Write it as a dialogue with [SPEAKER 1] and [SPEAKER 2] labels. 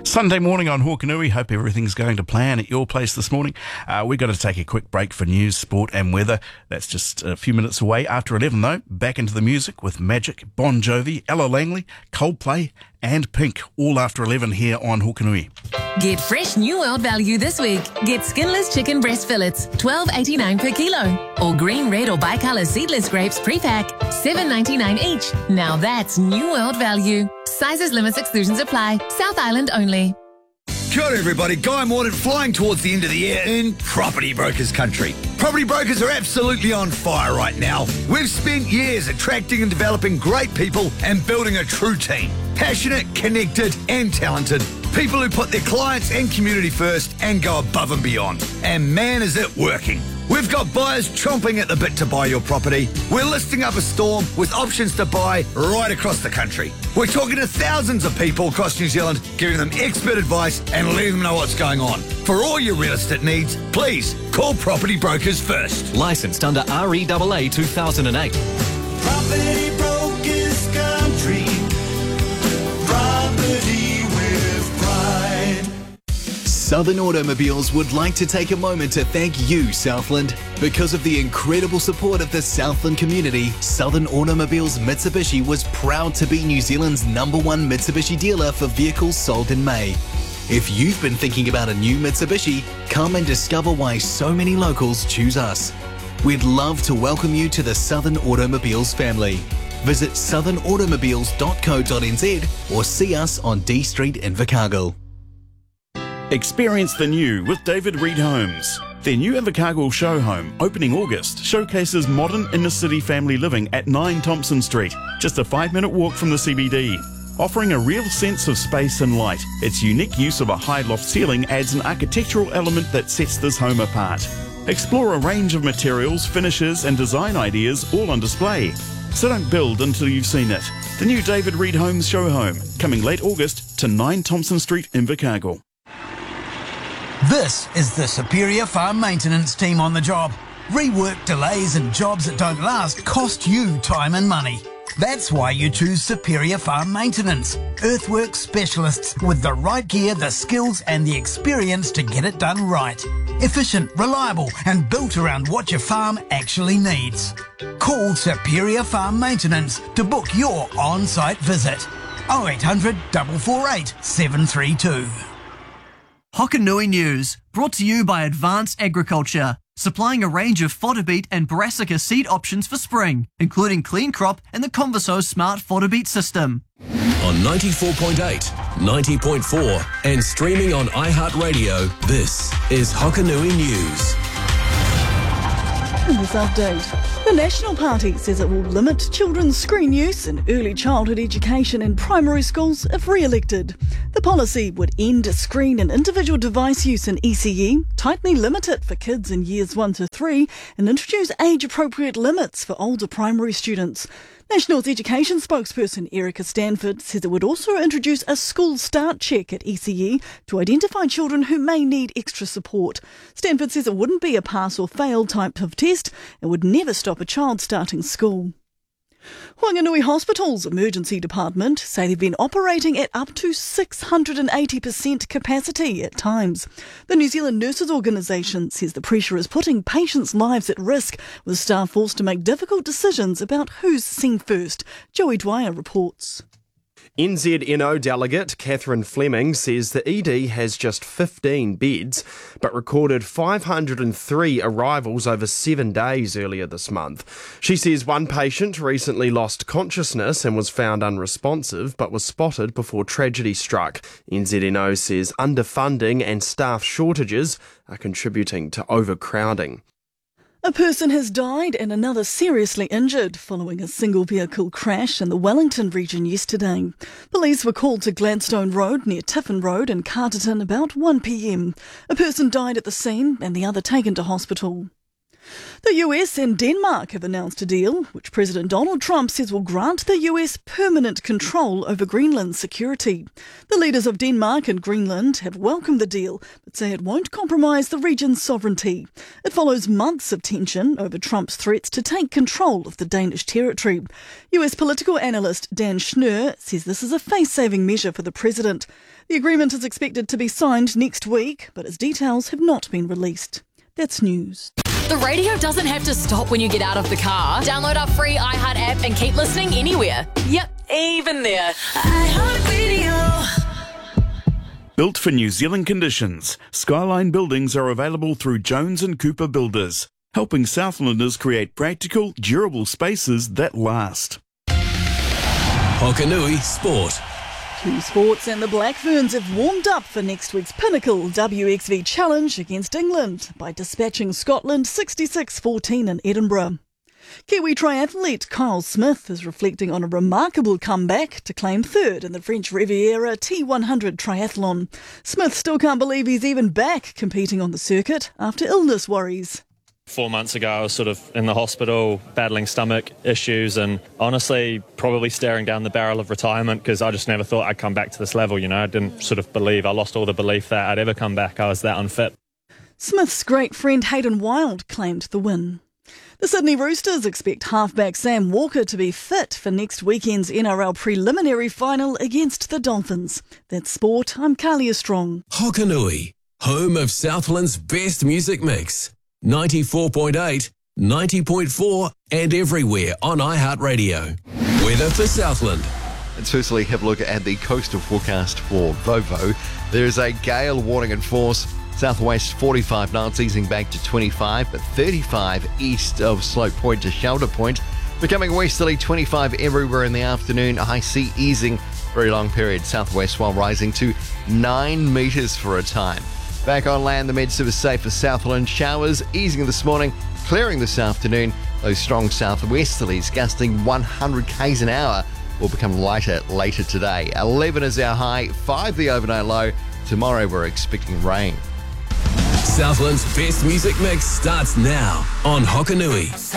[SPEAKER 1] Sunday morning on Hawkanui. Hope everything's going to plan at your place this morning. We've got to take a quick break for news, sport and weather. That's just a few minutes away. After 11 though, back into the music with Magic, Bon Jovi, Ella Langley, Coldplay and Pink, all after 11 here on Hawkanui.
[SPEAKER 2] Get fresh New World value this week. Get skinless chicken breast fillets, $12.89 per kilo. Or green, red or bicolour seedless grapes pre-pack, $7.99 each. Now that's New World value. Sizes, limits, exclusions apply. South Island only.
[SPEAKER 3] Kia ora everybody, Guy Mordaunt flying towards the end of the year in Property Brokers country. Property brokers are absolutely on fire right now. We've spent years attracting and developing great people and building a true team. Passionate, connected and talented. People who put their clients and community first and go above and beyond. And man, is it working. We've got buyers chomping at the bit to buy your property. We're listing up a storm with options to buy right across the country. We're talking to thousands of people across New Zealand, giving them expert advice and letting them know what's going on. For all your real estate needs, please call Property Brokers first.
[SPEAKER 4] Licensed under REAA 2008.
[SPEAKER 5] Property Brokers country. Property with pride.
[SPEAKER 6] Southern Automobiles would like to take a moment to thank you, Southland. Because of the incredible support of the Southland community, Southern Automobiles Mitsubishi was proud to be New Zealand's #1 Mitsubishi dealer for vehicles sold in May. If you've been thinking about a new Mitsubishi, come and discover why so many locals choose us. We'd love to welcome you to the Southern Automobiles family. Visit southernautomobiles.co.nz or see us on D Street in Invercargill.
[SPEAKER 1] Experience the new with David Reed Homes. Their new Invercargill show home, opening August, showcases modern inner-city family living at 9 Thompson Street, just a 5-minute walk from the CBD. Offering a real sense of space and light, its unique use of a high loft ceiling adds an architectural element that sets this home apart. Explore a range of materials, finishes and design ideas all on display. So don't build until you've seen it. The new David Reed Homes show home, coming late August to 9 Thompson Street in Invercargill.
[SPEAKER 7] This is the Superior Farm Maintenance team on the job. Rework, delays and jobs that don't last cost you time and money. That's why you choose Superior Farm Maintenance. Earthwork specialists with the right gear, the skills and the experience to get it done right. Efficient, reliable and built around what your farm actually needs. Call Superior Farm Maintenance to book your on-site visit. 0800 448 732.
[SPEAKER 8] Hokanui News, brought to you by Advanced Agriculture, supplying a range of fodder beet and brassica seed options for spring, including Clean Crop and the Converso Smart Fodder Beet System.
[SPEAKER 4] On 94.8, 90.4 and streaming on iHeartRadio, this is Hokanui News.
[SPEAKER 9] In this update, the National Party says it will limit children's screen use in early childhood education in primary schools if re-elected. The policy would end screen and individual device use in ECE, tightly limit it for kids in years 1 to 3, and introduce age-appropriate limits for older primary students. National's education spokesperson Erica Stanford says it would also introduce a school start check at ECE to identify children who may need extra support. Stanford says it wouldn't be a pass or fail type of test and would never stop a child starting school. Whanganui Hospital's emergency department say they've been operating at up to 680% capacity at times. The New Zealand Nurses Organisation says the pressure is putting patients' lives at risk, with staff forced to make difficult decisions about who's seen first. Joey Dwyer reports.
[SPEAKER 10] NZNO delegate Catherine Fleming says the ED has just 15 beds, but recorded 503 arrivals over 7 days earlier this month. She says one patient recently lost consciousness and was found unresponsive, but was spotted before tragedy struck. NZNO says underfunding and staff shortages are contributing to overcrowding.
[SPEAKER 9] A person has died and another seriously injured following a single vehicle crash in the Wellington region yesterday. Police were called to Gladstone Road near Tiffin Road in Carterton about 1 p.m. A person died at the scene and the other taken to hospital. The US and Denmark have announced a deal which President Donald Trump says will grant the US permanent control over Greenland's security. The leaders of Denmark and Greenland have welcomed the deal but say it won't compromise the region's sovereignty. It follows months of tension over Trump's threats to take control of the Danish territory. US political analyst Dan Schnur says this is a face-saving measure for the president. The agreement is expected to be signed next week, but its details have not been released. That's news.
[SPEAKER 2] The radio doesn't have to stop when you get out of the car. Download our free iHeart app and keep listening anywhere. Yep, even there.
[SPEAKER 1] Built for New Zealand conditions, Skyline buildings are available through Jones & Cooper Builders, helping Southlanders create practical, durable spaces that last.
[SPEAKER 4] Hokanui Sport.
[SPEAKER 9] Two sports, and the Black Ferns have warmed up for next week's pinnacle WXV Challenge against England by dispatching Scotland 66-14 in Edinburgh. Kiwi triathlete Kyle Smith is reflecting on a remarkable comeback to claim third in the French Riviera T100 triathlon. Smith still can't believe he's even back competing on the circuit after illness worries.
[SPEAKER 11] 4 months ago, I was sort of in the hospital battling stomach issues and honestly probably staring down the barrel of retirement because I just never thought I'd come back to this level. I didn't sort of believe, I lost all the belief that I'd ever come back. I was that unfit.
[SPEAKER 9] Smith's great friend Hayden Wild claimed the win. The Sydney Roosters expect halfback Sam Walker to be fit for next weekend's NRL preliminary final against the Dolphins. That's sport. I'm Kalia Strong.
[SPEAKER 4] Hokanui, home of Southland's best music mix. 94.8, 90.4 and everywhere on iHeartRadio. Weather for Southland.
[SPEAKER 12] Let's firstly have a look at the coastal forecast for Vovo. There is a gale warning in force. Southwest 45 knots, easing back to 25, but 35 east of Slope Point to Shelter Point. Becoming westerly 25 everywhere in the afternoon. High sea easing, very long period southwest while rising to 9 metres for a time. Back on land, the Med-Service safe for Southland. Showers easing this morning, clearing this afternoon. Those strong southwesterlies gusting 100 k's an hour will become lighter later today. 11 is our high, 5 the overnight low. Tomorrow we're expecting rain.
[SPEAKER 4] Southland's best music mix starts now on Hokanui.